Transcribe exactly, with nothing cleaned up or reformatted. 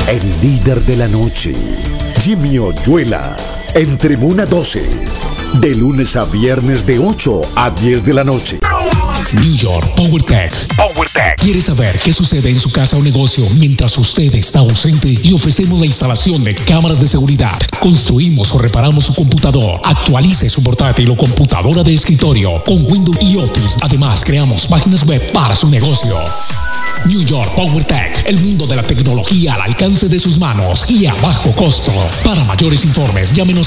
El líder de la noche, Jimmy Oyuela, en Tribuna doce, de lunes a viernes de ocho a diez de la noche. New York PowerTech. PowerTech. ¿Quiere saber qué sucede en su casa o negocio mientras usted está ausente? Le ofrecemos la instalación de cámaras de seguridad. Construimos o reparamos su computador. Actualice su portátil o computadora de escritorio con Windows y Office. Además, creamos páginas web para su negocio. New York PowerTech, el mundo de la tecnología al alcance de sus manos y a bajo costo. Para mayores informes, llámenos